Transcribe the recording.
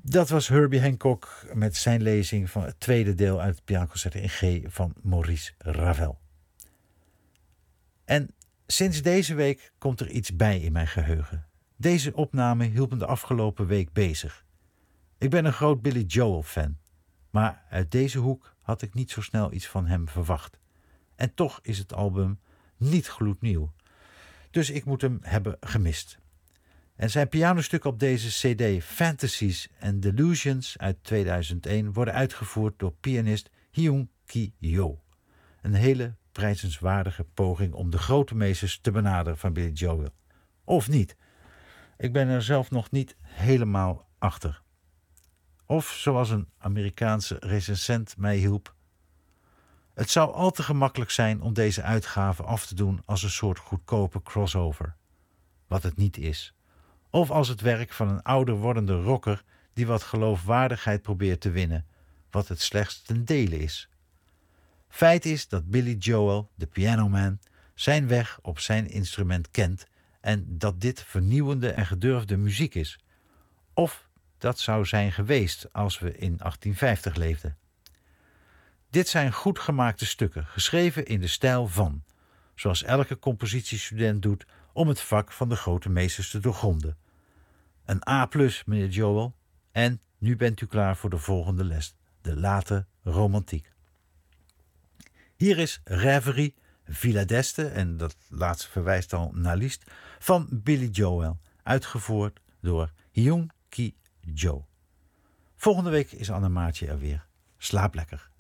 Dat was Herbie Hancock met zijn lezing van het tweede deel uit het pianoconcert in G van Maurice Ravel. En sinds deze week komt er iets bij in mijn geheugen. Deze opname hield me de afgelopen week bezig. Ik ben een groot Billy Joel fan, maar uit deze hoek had ik niet zo snel iets van hem verwacht. En toch is het album niet gloednieuw, dus ik moet hem hebben gemist. En zijn pianostukken op deze cd, Fantasies and Delusions uit 2001, worden uitgevoerd door pianist Hyun Ki-yo. Een hele prijzenswaardige poging om de grote meesters te benaderen van Billy Joel. Of niet? Ik ben er zelf nog niet helemaal achter. Of zoals een Amerikaanse recensent mij hielp: het zou al te gemakkelijk zijn om deze uitgave af te doen als een soort goedkope crossover. Wat het niet is. Of als het werk van een ouder wordende rocker die wat geloofwaardigheid probeert te winnen, wat het slechts ten dele is. Feit is dat Billy Joel, de pianoman, zijn weg op zijn instrument kent en dat dit vernieuwende en gedurfde muziek is. Of dat zou zijn geweest als we in 1850 leefden. Dit zijn goed gemaakte stukken, geschreven in de stijl van, zoals elke compositiestudent doet om het vak van de grote meesters te doorgronden. Een A+, meneer Joel, en nu bent u klaar voor de volgende les, de late romantiek. Hier is Rêverie, Villa d'Este, en dat laatste verwijst al naar Liszt, van Billy Joel, uitgevoerd door Hyun Ki-yo. Volgende week is Anne Maartje er weer. Slaap lekker.